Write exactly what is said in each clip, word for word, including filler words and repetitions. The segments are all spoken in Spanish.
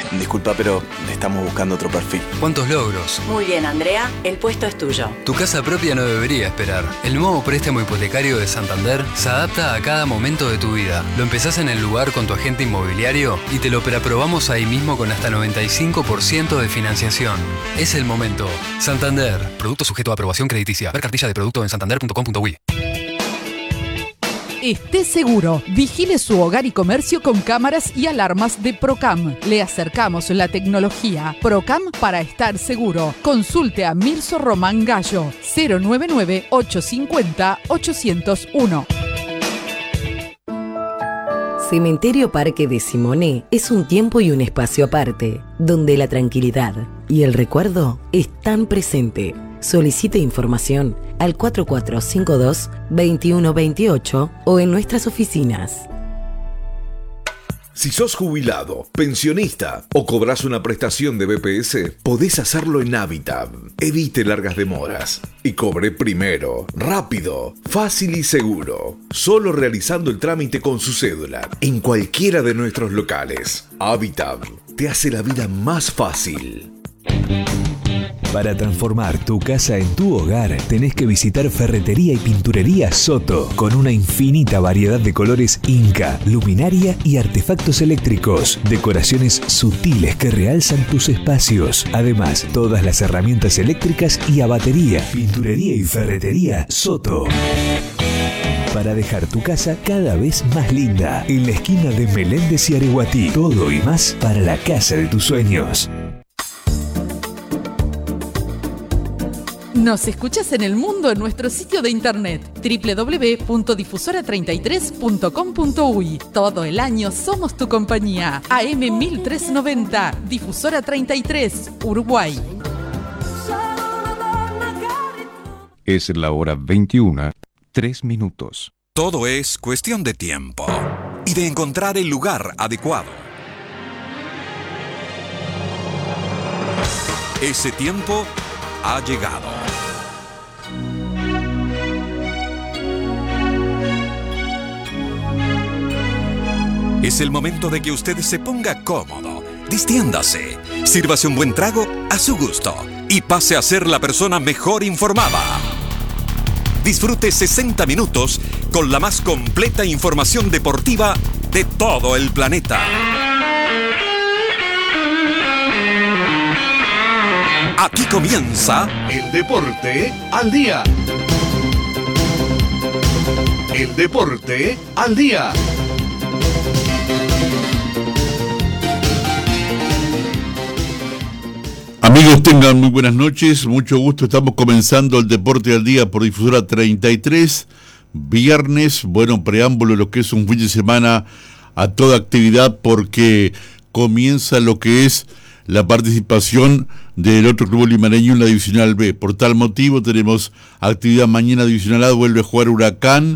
Disculpa, pero estamos buscando otro perfil. ¿Cuántos logros? Muy bien, Andrea, el puesto es tuyo. Tu casa propia no debería esperar. El nuevo préstamo hipotecario de Santander se adapta a cada momento de tu vida. Lo empezás en el lugar con tu agente inmobiliario y te lo preaprobamos ahí mismo con hasta noventa y cinco por ciento de financiación. Es el momento. Santander. Producto sujeto a aprobación crediticia. Ver cartilla de producto en santander punto com punto uy. Esté seguro. Vigile su hogar y comercio con cámaras y alarmas de Procam. Le acercamos la tecnología. Procam para estar seguro. Consulte a Mirso Román Gallo. cero nueve nueve, ocho cinco cero, ocho cero uno. Cementerio Parque de Simoné es un tiempo y un espacio aparte, donde la tranquilidad y el recuerdo están presentes. Solicite información al cuatro cuatro cinco dos, dos uno dos ocho o en nuestras oficinas. Si sos jubilado, pensionista o cobras una prestación de B P S, podés hacerlo en Habitat. Evite largas demoras y cobre primero, rápido, fácil y seguro. Solo realizando el trámite con su cédula en cualquiera de nuestros locales. Habitat te hace la vida más fácil. Para transformar tu casa en tu hogar, tenés que visitar Ferretería y Pinturería Soto, con una infinita variedad de colores Inca, luminaria y artefactos eléctricos, decoraciones sutiles que realzan tus espacios. Además, todas las herramientas eléctricas y a batería. Pinturería y Ferretería Soto. Para dejar tu casa cada vez más linda, en la esquina de Meléndez y Areguatí. Todo y más para la casa de tus sueños. Nos escuchas en el mundo en nuestro sitio de internet doble u doble u doble u punto difusora treinta y tres punto com punto uy. Todo el año somos tu compañía. A M mil trescientos noventa, Difusora treinta y tres, Uruguay. Es la hora veintiuna, tres minutos. Todo es cuestión de tiempo y de encontrar el lugar adecuado. Ese tiempo ha llegado. Es el momento de que usted se ponga cómodo, distiéndase, sírvase un buen trago a su gusto y pase a ser la persona mejor informada. Disfrute sesenta minutos con la más completa información deportiva de todo el planeta. Aquí comienza El Deporte al Día. El Deporte al Día. Amigos, tengan muy buenas noches, mucho gusto. Estamos comenzando el Deporte al Día por Difusora treinta y tres, viernes, bueno, preámbulo, lo que es un fin de semana a toda actividad, porque comienza lo que es la participación del otro club limareño en la Divisional B. Por tal motivo tenemos actividad mañana. Divisional A vuelve a jugar Huracán,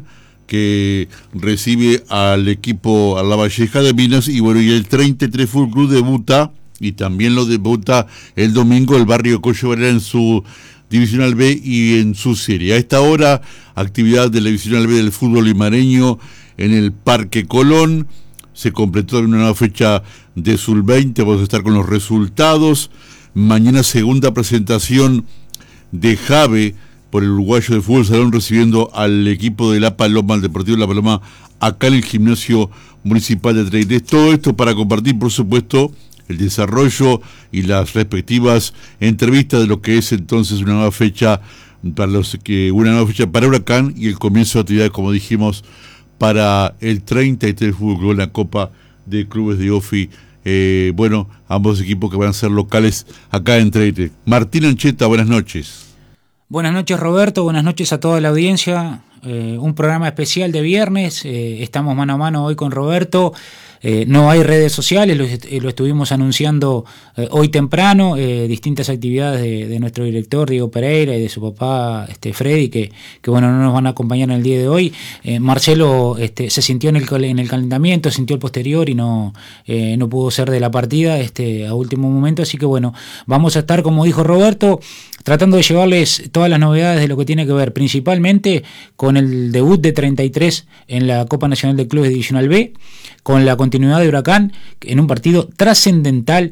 que recibe al equipo, a la Valleja de Minas, y bueno, y el treinta y tres Fútbol Club debuta, y también lo debuta el domingo el Barrio Coyo Varela en su Divisional B y en su serie. A esta hora, actividad de la Divisional B del fútbol limareño en el Parque Colón. Se completó una nueva fecha de sub veinte, vamos a estar con los resultados. Mañana segunda presentación de Jave por el uruguayo de fútbol salón, recibiendo al equipo de La Paloma, al Deportivo La Paloma, acá en el gimnasio municipal de treinta y tres. Todo esto para compartir, por supuesto, el desarrollo y las respectivas entrevistas de lo que es entonces una nueva fecha para los que una nueva fecha para Huracán y el comienzo de actividades, como dijimos, para el treinta y tres Fútbol Club en la Copa de Clubes de OFI. Eh, bueno, ambos equipos que van a ser locales acá en treinta y tres. Martín Ancheta, buenas noches. Buenas noches, Roberto, buenas noches a toda la audiencia. Eh, un programa especial de viernes, eh, estamos mano a mano hoy con Roberto. Eh, no hay redes sociales, lo, est- lo estuvimos anunciando eh, hoy temprano, eh, distintas actividades de, de nuestro director Diego Pereira y de su papá este, Freddy, que, que bueno, no nos van a acompañar en el día de hoy. Eh, Marcelo este, se sintió en el, en el calentamiento, sintió el posterior y no, eh, no pudo ser de la partida este, a último momento, así que bueno, vamos a estar, como dijo Roberto, tratando de llevarles todas las novedades de lo que tiene que ver principalmente con el debut de treinta y tres en la Copa Nacional de Clubes Divisional B, con la continuidad de Huracán en un partido trascendental